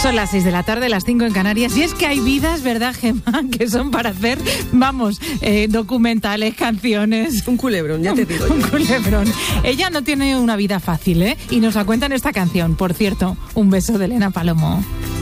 Son las 6 de la tarde, las 5 en Canarias. Y es que hay vidas, ¿verdad, Gemma? Que son para hacer, documentales, canciones. Un culebrón, ya te digo. Un culebrón. Ella no tiene una vida fácil, ¿eh? Y nos la cuenta en esta canción. Por cierto, un beso de Elena Palomo.